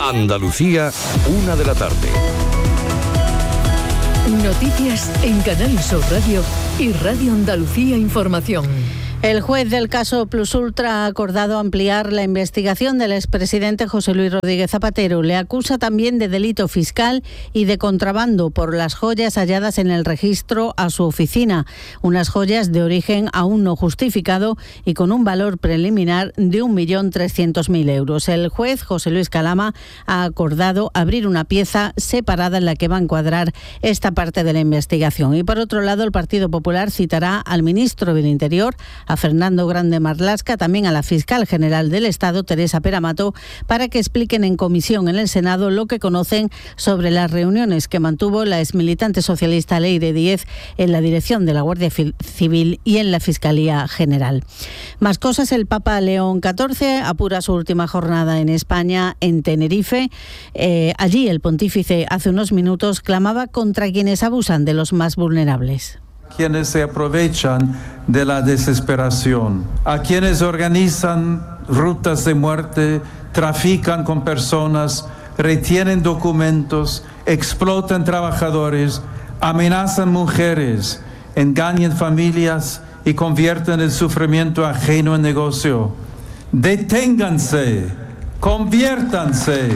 Andalucía, 1 de la tarde. Noticias en Canal Sur Radio y Radio Andalucía Información. El juez del caso Plus Ultra ha acordado ampliar la investigación del expresidente José Luis Rodríguez Zapatero. Le acusa también de delito fiscal y de contrabando por las joyas halladas en el registro a su oficina. Unas joyas de origen aún no justificado y con un valor preliminar de 1.300.000 euros. El juez José Luis Calama ha acordado abrir una pieza separada en la que va a encuadrar esta parte de la investigación. Y por otro lado, el Partido Popular citará al ministro del Interior, a Fernando Grande Marlaska, también a la fiscal general del Estado, Teresa Peramato, para que expliquen en comisión en el Senado lo que conocen sobre las reuniones que mantuvo la exmilitante socialista Leire Díez en la dirección de la Guardia Civil y en la Fiscalía General. Más cosas, el Papa León XIV apura su última jornada en España, en Tenerife. Allí el pontífice hace unos minutos clamaba contra quienes abusan de los más vulnerables. Quienes se aprovechan de la desesperación, a quienes organizan rutas de muerte, trafican con personas, retienen documentos, explotan trabajadores, amenazan mujeres, engañan familias y convierten el sufrimiento ajeno en negocio. Deténganse, conviértanse.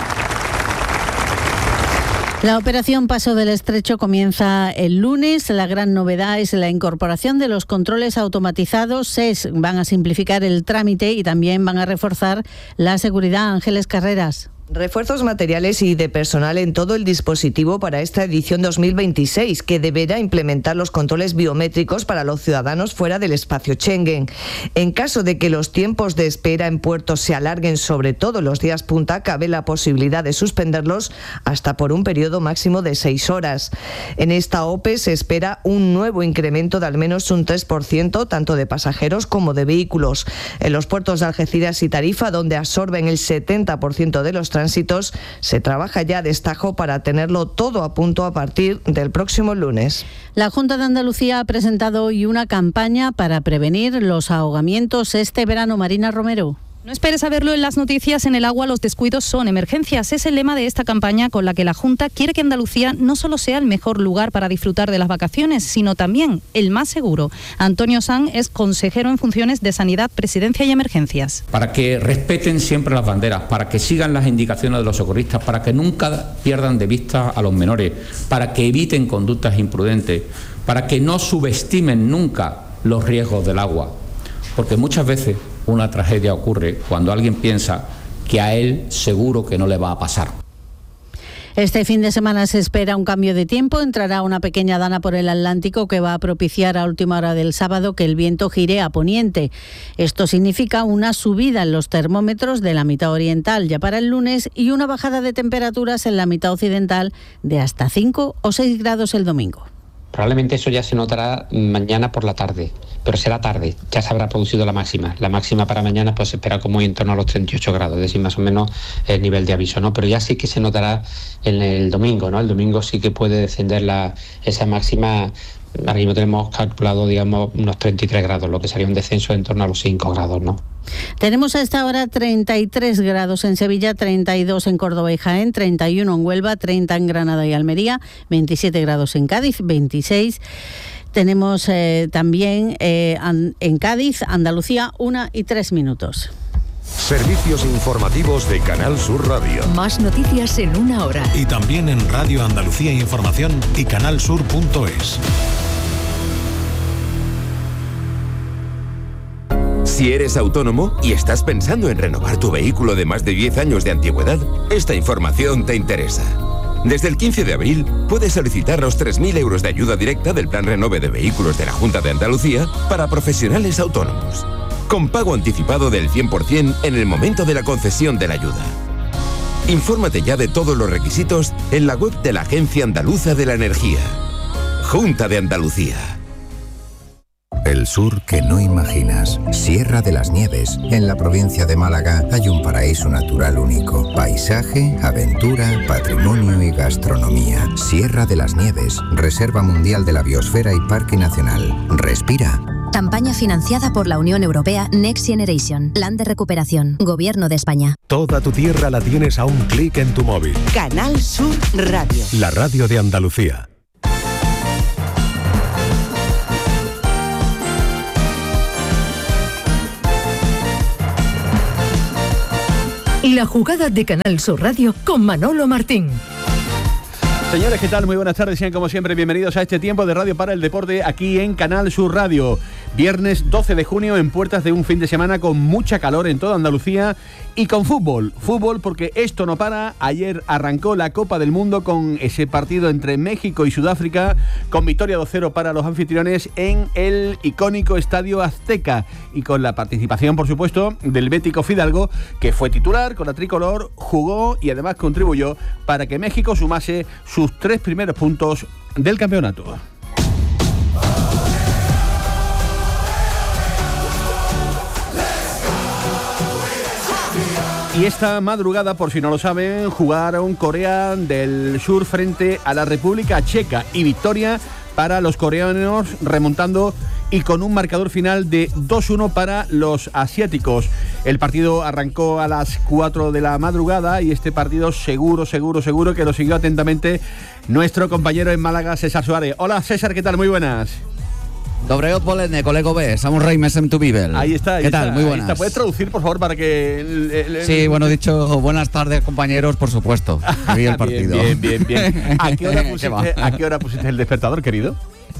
La operación Paso del Estrecho comienza el lunes. La gran novedad es la incorporación de los controles automatizados. Van a simplificar el trámite y también van a reforzar la seguridad. Ángeles Carreras. Refuerzos materiales y de personal en todo el dispositivo para esta edición 2026, que deberá implementar los controles biométricos para los ciudadanos fuera del espacio Schengen. En caso de que los tiempos de espera en puertos se alarguen, sobre todo los días punta, cabe la posibilidad de suspenderlos hasta por un periodo máximo de 6 horas. En esta OPE se espera un nuevo incremento de al menos un 3%, tanto de pasajeros como de vehículos. En los puertos de Algeciras y Tarifa, donde absorben el 70% de los tránsitos, se trabaja ya a destajo para tenerlo todo a punto a partir del próximo lunes. La Junta de Andalucía ha presentado hoy una campaña para prevenir los ahogamientos este verano. Marina Romero. No esperes a verlo en las noticias, en el agua los descuidos son emergencias. Es el lema de esta campaña con la que la Junta quiere que Andalucía no solo sea el mejor lugar para disfrutar de las vacaciones, sino también el más seguro. Antonio Sanz es consejero en funciones de Sanidad, Presidencia y Emergencias. Para que respeten siempre las banderas, para que sigan las indicaciones de los socorristas, para que nunca pierdan de vista a los menores, para que eviten conductas imprudentes, para que no subestimen nunca los riesgos del agua. Porque muchas veces una tragedia ocurre cuando alguien piensa que a él seguro que no le va a pasar. Este fin de semana se espera un cambio de tiempo. Entrará una pequeña dana por el Atlántico que va a propiciar a última hora del sábado que el viento gire a poniente. Esto significa una subida en los termómetros de la mitad oriental ya para el lunes y una bajada de temperaturas en la mitad occidental de hasta 5 o 6 grados el domingo. Probablemente eso ya se notará mañana por la tarde, pero será tarde, ya se habrá producido la máxima. La máxima para mañana pues se espera como en torno a los 38 grados, es decir, más o menos el nivel de aviso, ¿no? Pero ya sí que se notará en el domingo, ¿no? El domingo sí que puede descender esa máxima. Ahora mismo tenemos calculado, digamos, unos 33 grados, lo que sería un descenso en torno a los 5 grados, ¿no? Tenemos a esta hora 33 grados en Sevilla, 32 en Córdoba y Jaén, 31 en Huelva, 30 en Granada y Almería, 27 grados en Cádiz, 26. Tenemos también en Cádiz, Andalucía, 1:03. Servicios informativos de Canal Sur Radio. Más noticias en 1 hora. Y también en Radio Andalucía Información y canalsur.es. Si eres autónomo y estás pensando en renovar tu vehículo de más de 10 años de antigüedad, esta información te interesa. Desde el 15 de abril puedes solicitar los 3.000 euros de ayuda directa del Plan Renove de Vehículos de la Junta de Andalucía para profesionales autónomos, con pago anticipado del 100% en el momento de la concesión de la ayuda. Infórmate ya de todos los requisitos en la web de la Agencia Andaluza de la Energía. Junta de Andalucía. El sur que no imaginas. Sierra de las Nieves. En la provincia de Málaga hay un paraíso natural único. Paisaje, aventura, patrimonio y gastronomía. Sierra de las Nieves. Reserva Mundial de la Biosfera y Parque Nacional. Respira Campaña financiada por la Unión Europea Next Generation. Plan de recuperación. Gobierno de España. Toda tu tierra la tienes a un clic en tu móvil. Canal Sur Radio. La radio de Andalucía. La jugada de Canal Sur Radio con Manolo Martín. Señores, ¿qué tal? Muy buenas tardes, sean como siempre bienvenidos a este tiempo de Radio para el Deporte aquí en Canal Sur Radio. Viernes 12 de junio en puertas de un fin de semana con mucha calor en toda Andalucía y con fútbol. Fútbol porque esto no para. Ayer arrancó la Copa del Mundo con ese partido entre México y Sudáfrica con victoria 2-0 para los anfitriones en el icónico Estadio Azteca y con la participación, por supuesto, del bético Fidalgo, que fue titular con la tricolor, jugó y además contribuyó para que México sumase sus 3 primeros puntos del campeonato. Y esta madrugada, por si no lo saben, jugaron Corea del Sur frente a la República Checa y victoria para los coreanos remontando y con un marcador final de 2-1 para los asiáticos. El partido arrancó a las 4 de la madrugada y este partido seguro que lo siguió atentamente nuestro compañero en Málaga, César Suárez. Hola César, ¿qué tal? Muy buenas. Dobre odpoledne, kolego B, Samus Rey Mesem tu Bibel. Ahí está. ¿Qué tal? Muy buenas. ¿Puedes traducir, por favor, para que... Sí, bueno, dicho buenas tardes, compañeros, por supuesto. Vi el partido. Bien. ¿A qué hora pusiste el despertador, querido?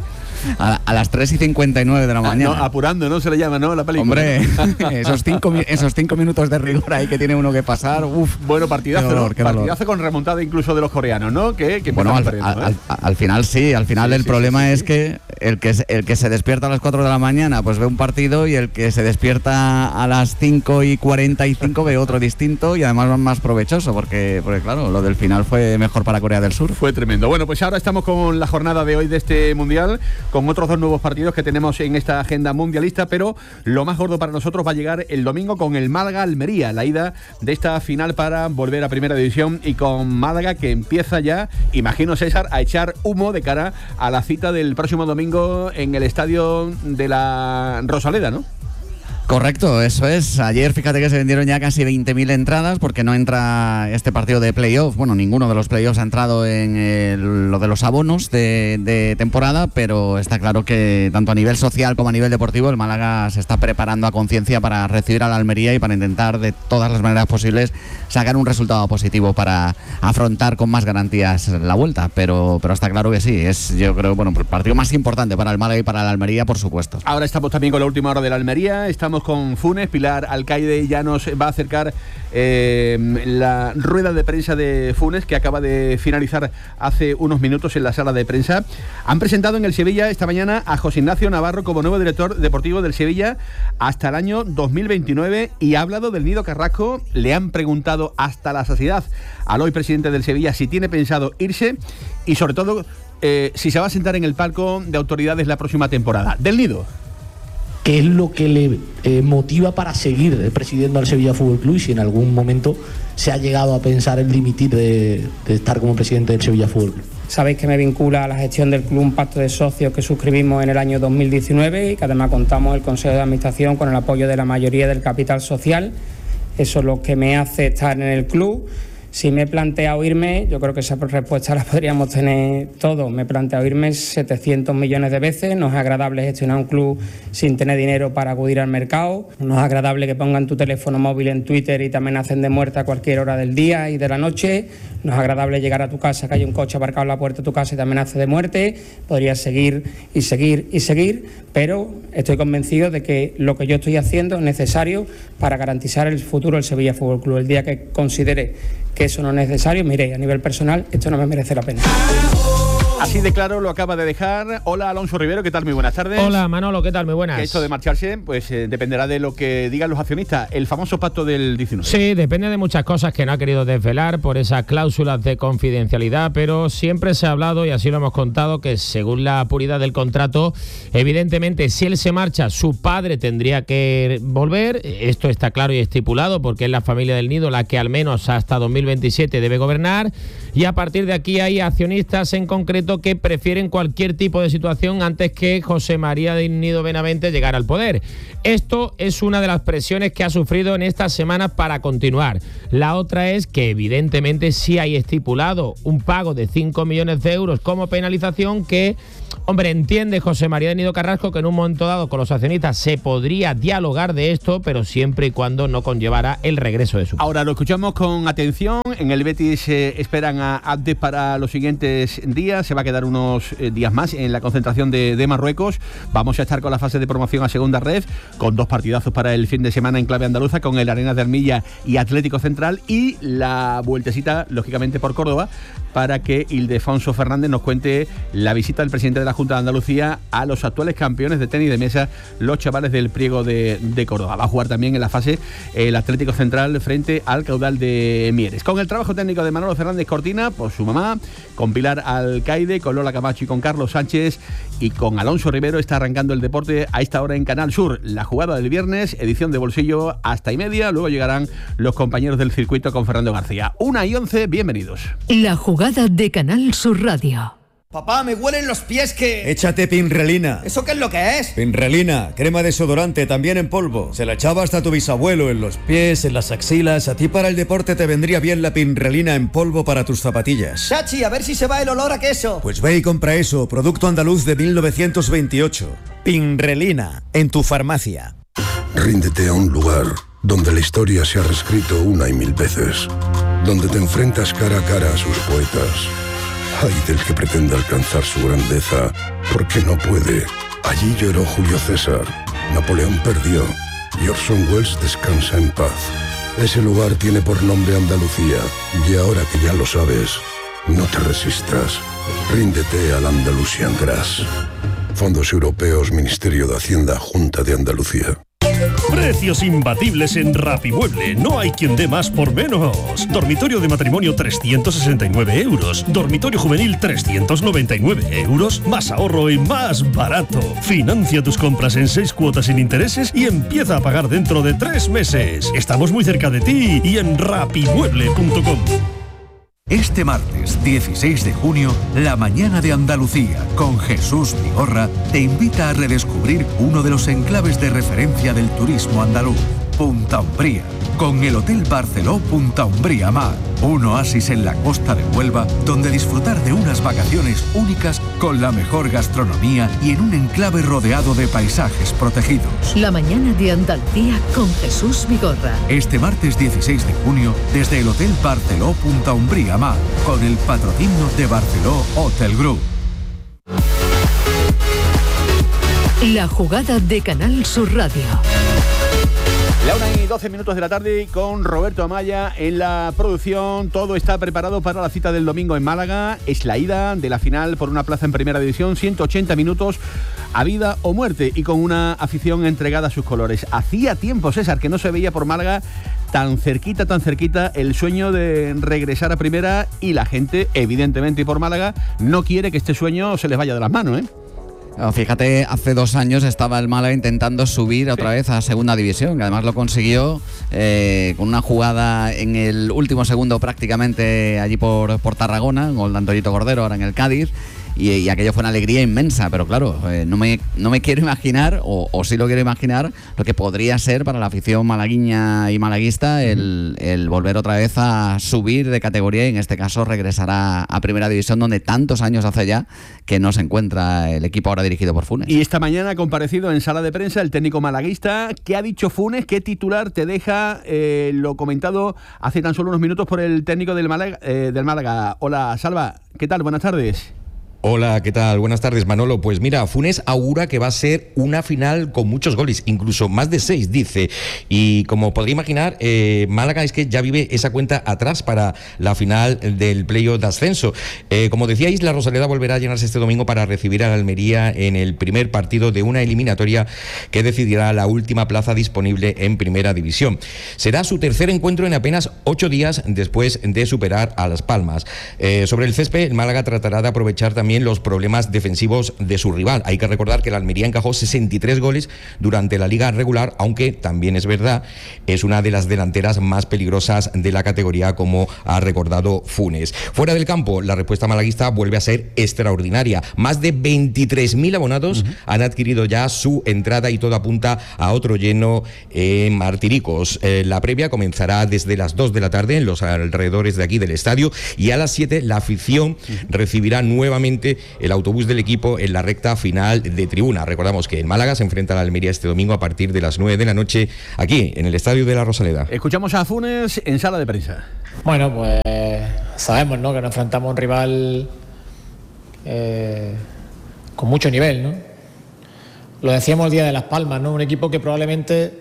A las 3:59 de la mañana. No, apurando, ¿no? Se le llama, ¿no? La película. Hombre, esos 5 minutos de rigor ahí que tiene uno que pasar, Bueno, partidazo, dolor, ¿no? Partidazo con remontada incluso de los coreanos, ¿no? Bueno, al final sí, al final el problema es que el que se despierta a las 4 de la mañana pues ve un partido y el que se despierta a las 5:45 ve otro distinto y además más provechoso porque claro, lo del final fue mejor para Corea del Sur. Fue tremendo. Bueno, pues ahora estamos con la jornada de hoy de este Mundial, con otros 2 nuevos partidos que tenemos en esta agenda mundialista, pero lo más gordo para nosotros va a llegar el domingo con el Málaga-Almería, la ida de esta final para volver a Primera División y con Málaga que empieza ya, imagino César, a echar humo de cara a la cita del próximo domingo en el estadio de la Rosaleda, ¿no? Correcto, eso es. Ayer fíjate que se vendieron ya casi 20.000 entradas porque no entra este partido de playoff. Bueno, ninguno de los playoffs ha entrado en lo de los abonos de temporada, pero está claro que tanto a nivel social como a nivel deportivo el Málaga se está preparando a conciencia para recibir a la Almería y para intentar de todas las maneras posibles sacar un resultado positivo para afrontar con más garantías la vuelta. Pero está claro que sí, es yo creo el partido más importante para el Málaga y para la Almería, por supuesto. Ahora estamos también con la última hora de la Almería, estamos con Funes. Pilar Alcaide ya nos va a acercar la rueda de prensa de Funes, que acaba de finalizar hace unos minutos en la sala de prensa. Han presentado en el Sevilla esta mañana a José Ignacio Navarro como nuevo director deportivo del Sevilla hasta el año 2029 y ha hablado del Nido Carrasco. Le han preguntado hasta la saciedad al hoy presidente del Sevilla si tiene pensado irse y sobre todo si se va a sentar en el palco de autoridades la próxima temporada. Del Nido. ¿Qué es lo que le motiva para seguir presidiendo al Sevilla Fútbol Club y si en algún momento se ha llegado a pensar en dimitir de estar como presidente del Sevilla Fútbol Club? Sabéis que me vincula a la gestión del club un pacto de socios que suscribimos en el año 2019 y que además contamos el Consejo de Administración con el apoyo de la mayoría del capital social. Eso es lo que me hace estar en el club. Si me he planteado irme, yo creo que esa respuesta la podríamos tener todos. Me he planteado irme 700 millones de veces. No es agradable gestionar un club sin tener dinero para acudir al mercado. No es agradable que pongan tu teléfono móvil en Twitter y te amenacen de muerte a cualquier hora del día y de la noche. No es agradable llegar a tu casa, que haya un coche aparcado en la puerta de tu casa y te amenace de muerte. Podrías seguir y seguir y seguir, pero estoy convencido de que lo que yo estoy haciendo es necesario para garantizar el futuro del Sevilla Fútbol Club. El día que considere que eso no es necesario, mire, a nivel personal, esto no me merece la pena. Así de claro lo acaba de dejar. Hola, Alonso Rivero, ¿qué tal? Muy buenas tardes. Hola, Manolo, ¿qué tal? Muy buenas. Que esto de marcharse, pues dependerá de lo que digan los accionistas. El famoso pacto del 19. Sí, depende de muchas cosas que no ha querido desvelar por esas cláusulas de confidencialidad, pero siempre se ha hablado, y así lo hemos contado, que según la puridad del contrato, evidentemente, si él se marcha, su padre tendría que volver. Esto está claro y estipulado, porque es la familia del Nido la que al menos hasta 2027 debe gobernar, y a partir de aquí hay accionistas en concreto cierto que prefieren cualquier tipo de situación antes que José María de Nido Benavente llegar al poder. Esto es una de las presiones que ha sufrido en estas semanas para continuar. La otra es que evidentemente sí hay estipulado un pago de 5 millones de euros como penalización que, hombre, entiende José María de Nido Carrasco que en un momento dado con los accionistas se podría dialogar de esto, pero siempre y cuando no conllevara el regreso de su... Ahora lo escuchamos con atención. En el Betis esperan a Abde para los siguientes días. Se va a quedar unos días más en la concentración de Marruecos. Vamos a estar con la fase de promoción a segunda red, con 2 partidazos para el fin de semana en clave andaluza, con el Arenas de Armilla y Atlético Central, y la vueltecita, lógicamente, por Córdoba, para que Ildefonso Fernández nos cuente la visita del presidente de la Junta de Andalucía a los actuales campeones de tenis de mesa, los chavales del Priego de Córdoba. Va a jugar también en la fase el Atlético Central frente al Caudal de Mieres. Con el trabajo técnico de Manolo Fernández Cortina, por su mamá, con Pilar Alcaide, con Lola Camacho y con Carlos Sánchez y con Alonso Rivero, está arrancando el deporte a esta hora en Canal Sur. La jugada del viernes, edición de bolsillo hasta 1:30, luego llegarán los compañeros del circuito con Fernando García. 1:11, bienvenidos. La jugada de Canal Sur Radio. Papá, me huelen los pies que... Échate Pinrelina. ¿Eso qué es lo que es? Pinrelina, crema desodorante, también en polvo. Se la echaba hasta tu bisabuelo en los pies, en las axilas. A ti para el deporte te vendría bien la Pinrelina en polvo para tus zapatillas. Chachi, a ver si se va el olor a queso. Pues ve y compra eso, producto andaluz de 1928. Pinrelina, en tu farmacia. Ríndete a un lugar donde la historia se ha reescrito una y mil veces. Donde te enfrentas cara a cara a sus poetas. Ay del que pretenda alcanzar su grandeza, porque no puede. Allí lloró Julio César, Napoleón perdió y Orson Welles descansa en paz. Ese lugar tiene por nombre Andalucía, y ahora que ya lo sabes, no te resistas. Ríndete al Andalusian Grass. Fondos Europeos, Ministerio de Hacienda, Junta de Andalucía. Precios imbatibles en Rapimueble. No hay quien dé más por menos. Dormitorio de matrimonio 369 euros. Dormitorio juvenil 399 euros. Más ahorro y más barato. Financia tus compras en 6 cuotas sin intereses y empieza a pagar dentro de 3 meses. Estamos muy cerca de ti y en rapimueble.com. Este martes 16 de junio, La Mañana de Andalucía, con Jesús Vigorra, te invita a redescubrir uno de los enclaves de referencia del turismo andaluz, Punta Umbría, con el Hotel Barceló Punta Umbría Mar, un oasis en la costa de Huelva, donde disfrutar de unas vacaciones únicas con la mejor gastronomía y en un enclave rodeado de paisajes protegidos. La Mañana de Andalucía con Jesús Vigorra. Este martes 16 de junio, desde el Hotel Barceló Punta Umbría Mar, con el patrocinio de Barceló Hotel Group. La jugada de Canal Sur Radio. La 1:12 de la tarde, con Roberto Amaya en la producción. Todo está preparado para la cita del domingo en Málaga. Es la ida de la final por una plaza en Primera División, 180 minutos a vida o muerte, y con una afición entregada a sus colores. Hacía tiempo, César, que no se veía por Málaga tan cerquita el sueño de regresar a Primera, y la gente, evidentemente, y por Málaga, no quiere que este sueño se les vaya de las manos, ¿eh? Fíjate, hace 2 años estaba el Málaga intentando subir otra vez a Segunda División, que además lo consiguió con una jugada en el último segundo prácticamente allí por Tarragona, gol de Antoñito Cordero ahora en el Cádiz. Y aquello fue una alegría inmensa, pero claro, no me quiero imaginar, o sí lo quiero imaginar, lo que podría ser para la afición malagueña y malaguista el volver otra vez a subir de categoría, y en este caso regresar a Primera División, donde tantos años hace ya que no se encuentra el equipo ahora dirigido por Funes. Y esta mañana ha comparecido en sala de prensa el técnico malaguista. ¿Qué ha dicho Funes? ¿Qué titular te deja lo comentado hace tan solo unos minutos por el técnico del Málaga? Hola, Salva, ¿qué tal? Buenas tardes. Hola, ¿qué tal? Buenas tardes, Manolo. Pues mira, Funes augura que va a ser una final con muchos goles, incluso más de 6, dice. Y como podría imaginar, Málaga es que ya vive esa cuenta atrás para la final del playoff de ascenso. Como decíais, la Rosaleda volverá a llenarse este domingo para recibir a la Almería en el primer partido de una eliminatoria que decidirá la última plaza disponible en Primera División. Será su tercer encuentro en apenas 8 días después de superar a Las Palmas. Sobre el césped, el Málaga tratará de aprovechar también también los problemas defensivos de su rival. Hay que recordar que la Almería encajó 63 goles durante la liga regular, aunque también es verdad, es una de las delanteras más peligrosas de la categoría, como ha recordado Funes. Fuera del campo, la respuesta malaguista vuelve a ser extraordinaria. Más de 23.000 abonados han adquirido ya su entrada y todo apunta a otro lleno en Martiricos. La previa comenzará desde las 2 de la tarde en los alrededores de aquí del estadio, y a las 7 la afición recibirá nuevamente el autobús del equipo en la recta final de tribuna. Recordamos que el Málaga se enfrenta a la Almería este domingo a partir de las 9 de la noche aquí en el estadio de la Rosaleda. Escuchamos a Funes en sala de prensa. Bueno, pues sabemos, ¿no?, que nos enfrentamos a un rival con mucho nivel, ¿no? Lo decíamos el día de Las Palmas, ¿no? Un equipo que probablemente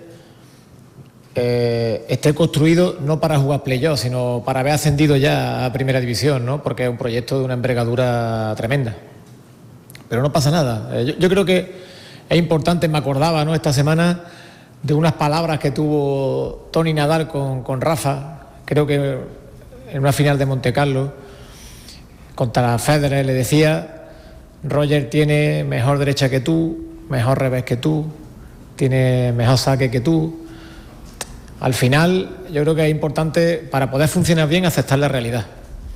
esté construido no para jugar playoff, sino para haber ascendido ya a Primera División, ¿no? Porque es un proyecto de una envergadura tremenda. Pero no pasa nada. Yo creo que es importante, me acordaba, ¿no?, esta semana de unas palabras que tuvo Tony Nadal con Rafa, creo que en una final de Montecarlo, contra Federer, le decía: Roger tiene mejor derecha que tú, mejor revés que tú, tiene mejor saque que tú. Al final, yo creo que es importante, para poder funcionar bien, aceptar la realidad.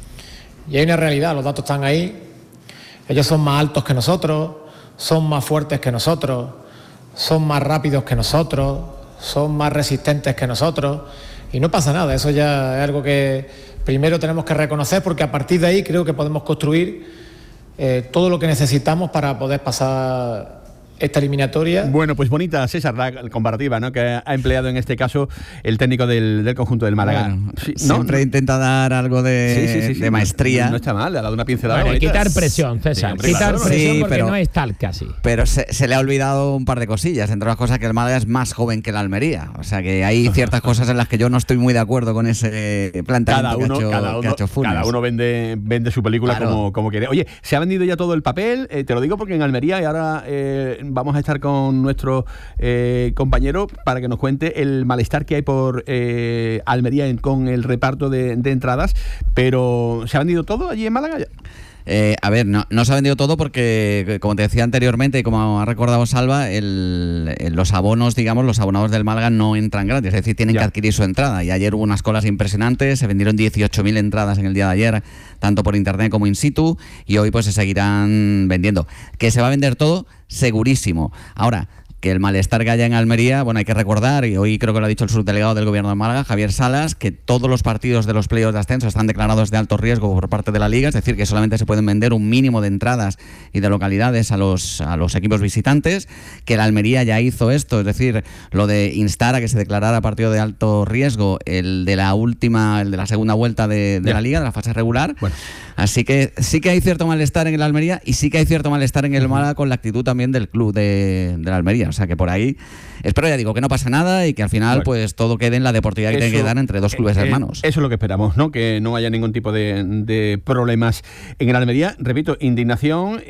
Y hay una realidad, los datos están ahí. Ellos son más altos que nosotros, son más fuertes que nosotros, son más rápidos que nosotros, son más resistentes que nosotros, y no pasa nada. Eso ya es algo que primero tenemos que reconocer, porque a partir de ahí creo que podemos construir todo lo que necesitamos para poder pasar esta eliminatoria. Bueno, pues bonita, César, la comparativa, ¿no?, que ha empleado en este caso el técnico del conjunto del Málaga. Bueno, sí, siempre intenta dar algo de maestría. No está mal, le ha dado una pincelada. Bueno, quitar presión, César. Sí, quitar presión, porque no es tal casi. Pero se le ha olvidado un par de cosillas, entre las cosas que el Málaga es más joven que la Almería. O sea que hay ciertas cosas en las que yo no estoy muy de acuerdo con ese planteamiento que ha hecho Funes. Cada uno vende su película, claro, como quiere. Oye, se ha vendido ya todo el papel, te lo digo porque en Almería, y ahora vamos a estar con nuestro compañero para que nos cuente el malestar que hay por Almería con el reparto de entradas, pero ¿se ha vendido todo allí en Málaga? A ver, no se ha vendido todo porque, como te decía anteriormente y como ha recordado Salva, los abonos, digamos, los abonados del Málaga no entran gratis, es decir, tienen que adquirir su entrada. Y ayer hubo unas colas impresionantes, se vendieron 18.000 entradas en el día de ayer, tanto por internet como in situ, y hoy pues se seguirán vendiendo. ¿Que se va a vender todo? Segurísimo. Ahora, que el malestar que haya en Almería, bueno, hay que recordar, y hoy creo que lo ha dicho el subdelegado del Gobierno de Málaga, Javier Salas, que todos los partidos de los playoffs de ascenso están declarados de alto riesgo por parte de la Liga, es decir, que solamente se pueden vender un mínimo de entradas y de localidades a los equipos visitantes, que la Almería ya hizo esto, es decir, lo de instar a que se declarara partido de alto riesgo, el de la segunda vuelta de la Liga, de la fase regular. Bueno. Así que sí que hay cierto malestar en el Almería y sí que hay cierto malestar en el Málaga con la actitud también del club de la Almería. O sea que por ahí, espero, ya digo, que no pasa nada y que al final pues todo quede en la deportividad que tiene que dar entre dos clubes hermanos. Eso es lo que esperamos, ¿no? Que no haya ningún tipo de problemas en el Almería. Repito, indignación.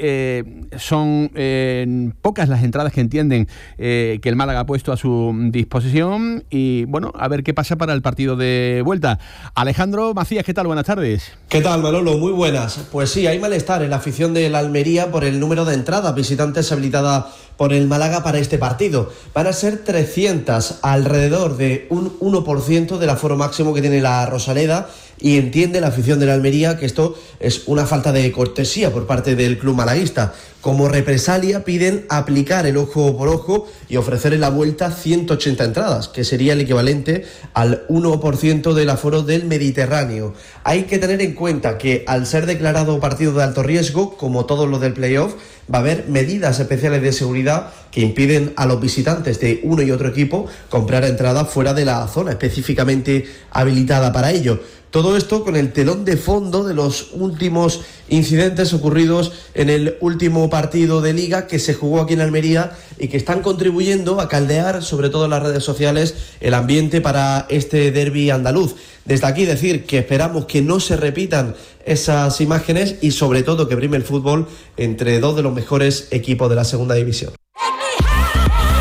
Son pocas las entradas que entienden que el Málaga ha puesto a su disposición, y bueno, a ver qué pasa para el partido de vuelta. Alejandro Macías, ¿qué tal? Buenas tardes. ¿Qué tal, Manolo? Muy buenas. Pues sí, hay malestar en la afición de la Almería por el número de entradas visitantes habilitada por el Málaga para este partido. Van a ser 300, alrededor de un 1% del aforo máximo que tiene la Rosaleda, y entiende la afición de la Almería que esto es una falta de cortesía por parte del club malaguista. Como represalia piden aplicar el ojo por ojo y ofrecer en la vuelta 180 entradas, que sería el equivalente al 1% del aforo del Mediterráneo. Hay que tener en cuenta que al ser declarado partido de alto riesgo, como todos los del playoff, va a haber medidas especiales de seguridad que impiden a los visitantes de uno y otro equipo comprar entradas fuera de la zona específicamente habilitada para ello. Todo esto con el telón de fondo de los últimos incidentes ocurridos en el último partido de Liga que se jugó aquí en Almería y que están contribuyendo a caldear, sobre todo en las redes sociales, el ambiente para este derbi andaluz. Desde aquí decir que esperamos que no se repitan esas imágenes y sobre todo que prime el fútbol entre dos de los mejores equipos de la segunda división.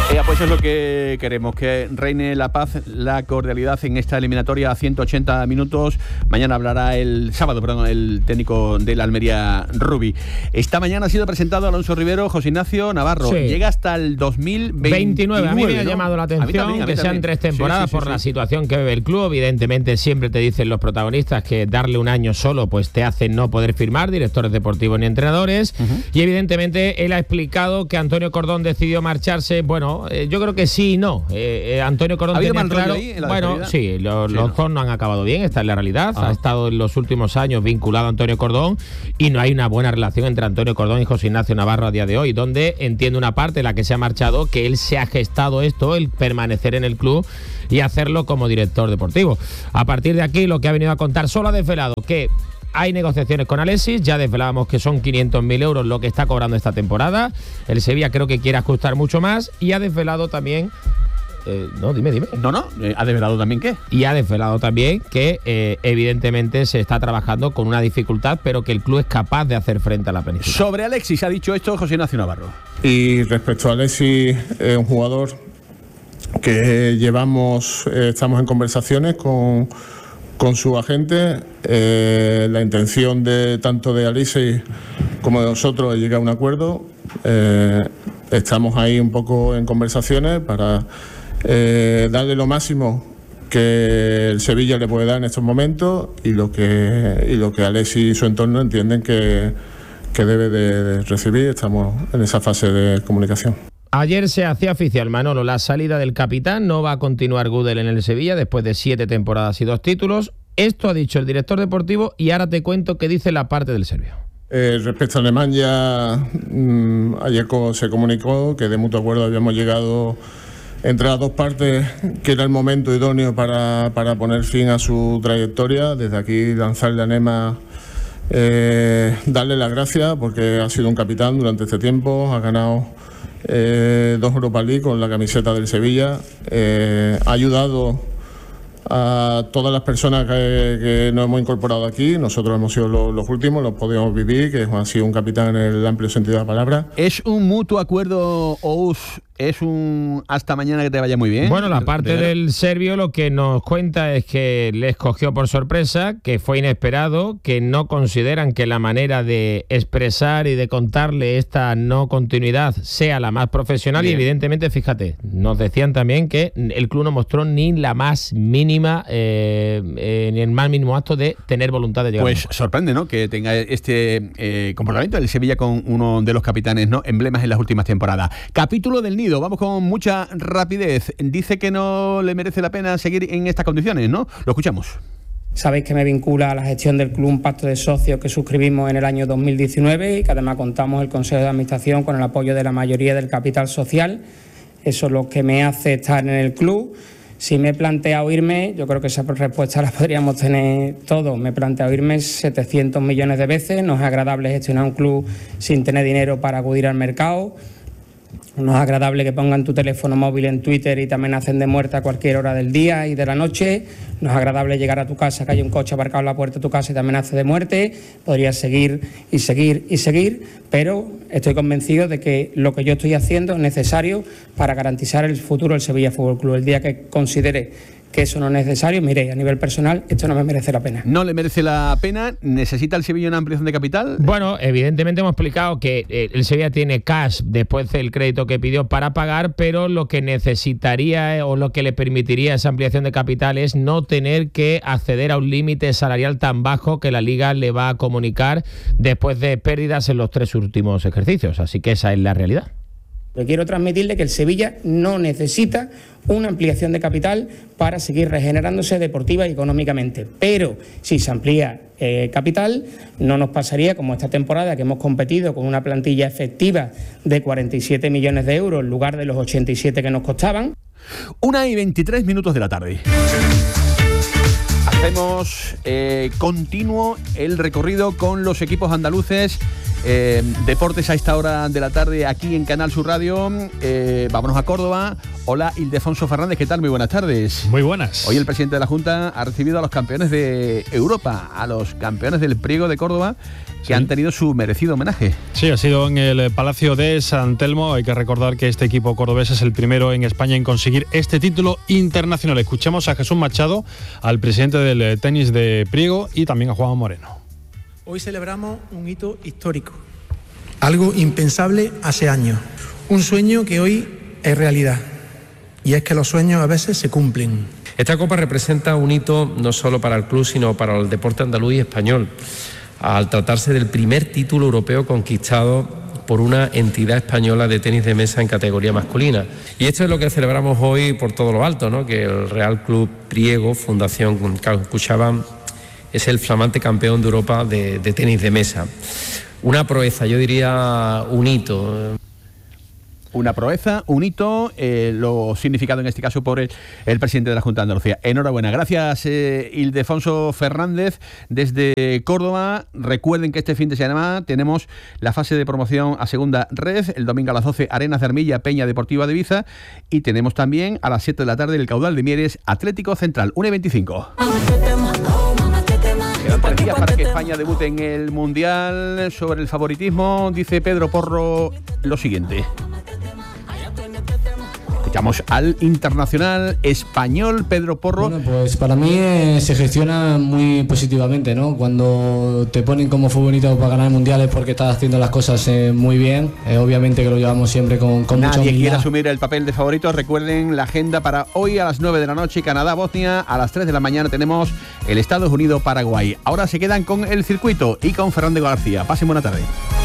Pues es lo que queremos, que reine la paz, la cordialidad en esta eliminatoria a 180 minutos. Mañana hablará el técnico de la Almería, Rubi. Esta mañana ha sido presentado Alonso Rivero, José Ignacio Navarro. Sí. Llega hasta el 2029. A mí me ha llamado la atención que sean 3 temporadas por la situación que vive el club. Evidentemente siempre te dicen los protagonistas que darle un año solo pues te hace no poder firmar directores deportivos ni entrenadores. Y evidentemente él ha explicado que Antonio Cordón decidió marcharse. Bueno, yo creo que sí y no. Antonio Cordón tenía claro. Bueno, sí, los dos no han acabado bien, esta es la realidad. Ha estado en los últimos años vinculado a Antonio Cordón y no hay una buena relación entre Antonio Cordón y José Ignacio Navarro a día de hoy, donde entiendo una parte, la que se ha marchado, que él se ha gestado esto, el permanecer en el club y hacerlo como director deportivo. A partir de aquí, lo que ha venido a contar, solo ha desvelado que hay negociaciones con Alexis, ya desvelábamos que son 500.000 euros lo que está cobrando esta temporada. El Sevilla creo que quiere ajustar mucho más y ha desvelado también... dime. ¿Ha desvelado también qué? Y ha desvelado también que evidentemente se está trabajando con una dificultad, pero que el club es capaz de hacer frente a la planificación. Sobre Alexis ha dicho esto José Ignacio Navarro. Y respecto a Alexis, es un jugador que estamos en conversaciones con su agente. La intención tanto de Alexis como de nosotros es llegar a un acuerdo. Estamos ahí un poco en conversaciones para darle lo máximo que el Sevilla le puede dar en estos momentos y lo que Alexis y su entorno entienden que debe de recibir. Estamos en esa fase de comunicación. Ayer se hacía oficial, Manolo, la salida del capitán. No va a continuar Gudel en el Sevilla después de 7 temporadas y 2 títulos. Esto ha dicho el director deportivo y ahora te cuento qué dice la parte del serbio. Respecto a Alemania, ayer se comunicó que de mutuo acuerdo habíamos llegado entre las dos partes, que era el momento idóneo para poner fin a su trayectoria. Desde aquí lanzarle a Nema, darle las gracias porque ha sido un capitán durante este tiempo, ha ganado 2 Europa League con la camiseta del Sevilla, ha ayudado a todas las personas que nos hemos incorporado aquí. Nosotros hemos sido los últimos, los podemos vivir, que ha sido un capitán en el amplio sentido de la palabra. ¿Es un mutuo acuerdo, Ous? ¿Es un hasta mañana que te vaya muy bien? Bueno, la parte del serbio lo que nos cuenta es que les cogió por sorpresa, que fue inesperado, que no consideran que la manera de expresar y de contarle esta no continuidad sea la más profesional. Bien. Y evidentemente, fíjate, nos decían también que el club no mostró ni la más mínima, ni el más mínimo acto de tener voluntad de llegar. Pues sorprende, ¿no?, que tenga este comportamiento el Sevilla con uno de los capitanes, ¿no?, emblemas en las últimas temporadas. Capítulo del Nido. Vamos con mucha rapidez. Dice que no le merece la pena seguir en estas condiciones, ¿no? Lo escuchamos. Sabéis que me vincula a la gestión del club un pacto de socios que suscribimos en el año 2019 y que además contamos el Consejo de Administración con el apoyo de la mayoría del capital social. Eso es lo que me hace estar en el club. Si me he planteado irme, yo creo que esa respuesta la podríamos tener todos. Me he planteado irme 700 millones de veces. No es agradable gestionar un club sin tener dinero para acudir al mercado. No es agradable que pongan tu teléfono móvil en Twitter y te amenacen de muerte a cualquier hora del día y de la noche. No es agradable llegar a tu casa, que haya un coche aparcado en la puerta de tu casa y te amenace de muerte. Podrías seguir y seguir y seguir, pero estoy convencido de que lo que yo estoy haciendo es necesario para garantizar el futuro del Sevilla Fútbol Club. El día que considere que eso no es necesario, mire, a nivel personal, esto no me merece la pena. ¿No le merece la pena? ¿Necesita el Sevilla una ampliación de capital? Bueno, evidentemente hemos explicado que el Sevilla tiene cash después del crédito que pidió para pagar, pero lo que necesitaría o lo que le permitiría esa ampliación de capital es no tener que acceder a un límite salarial tan bajo que la Liga le va a comunicar después de pérdidas en los 3 últimos ejercicios. Así que esa es la realidad. Yo quiero transmitirle que el Sevilla no necesita una ampliación de capital para seguir regenerándose deportiva y económicamente. Pero si se amplía capital, no nos pasaría como esta temporada, que hemos competido con una plantilla efectiva de 47 millones de euros en lugar de los 87 que nos costaban. 1:23 de la tarde. Hacemos continuo el recorrido con los equipos andaluces Deportes a esta hora de la tarde aquí en Canal Sur Radio. Vámonos a Córdoba. Hola, Ildefonso Fernández, ¿qué tal? Muy buenas tardes. Muy buenas. Hoy el presidente de la Junta ha recibido a los campeones de Europa, a los campeones del Priego de Córdoba, que han tenido su merecido homenaje. Sí, ha sido en el Palacio de San Telmo. Hay que recordar que este equipo cordobés es el primero en España en conseguir este título internacional. Escuchamos a Jesús Machado, al presidente del tenis de Priego, y también a Juan Moreno. Hoy celebramos un hito histórico, algo impensable hace años, un sueño que hoy es realidad, y es que los sueños a veces se cumplen. Esta copa representa un hito no solo para el club, sino para el deporte andaluz y español, al tratarse del primer título europeo conquistado por una entidad española de tenis de mesa en categoría masculina. Y esto es lo que celebramos hoy por todo lo alto, ¿no? Que el Real Club Priego, Fundación CaixaBank, es el flamante campeón de Europa de tenis de mesa. Una proeza, yo diría un hito. Una proeza, un hito, lo significado en este caso por el presidente de la Junta de Andalucía. Enhorabuena. Gracias, Ildefonso Fernández, desde Córdoba. Recuerden que este fin de semana tenemos la fase de promoción a segunda red. El domingo a las 12, Arenas de Armilla, Peña Deportiva de Ibiza. Y tenemos también a las 7 de la tarde el Caudal de Mieres, Atlético Central, 1:25. Quedan 3 días para que España debute en el Mundial. Sobre el favoritismo, dice Pedro Porro lo siguiente. Escuchamos al internacional español Pedro Porro. Bueno, pues para mí se gestiona muy positivamente, ¿no? Cuando te ponen como futbolista para ganar mundiales porque estás haciendo las cosas muy bien, obviamente que lo llevamos siempre con mucha humildad. Nadie quiere asumir el papel de favorito. Recuerden la agenda para hoy a las 9 de la noche, Canadá-Bosnia. A las 3 de la mañana tenemos el Estados Unidos-Paraguay. Ahora se quedan con el circuito y con Fernando García. Pasen buena tarde.